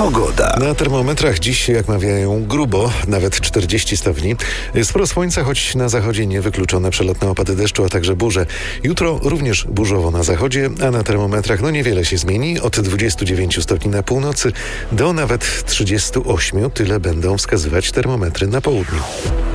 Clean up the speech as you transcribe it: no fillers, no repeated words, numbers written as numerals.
Pogoda. Na termometrach dziś, jak mawiają, grubo, nawet 40 stopni. Sporo słońca, choć na zachodzie niewykluczone przelotne opady deszczu, a także burze. Jutro również burzowo na zachodzie, a na termometrach niewiele się zmieni. Od 29 stopni na północy do nawet 38. Tyle będą wskazywać termometry na południu.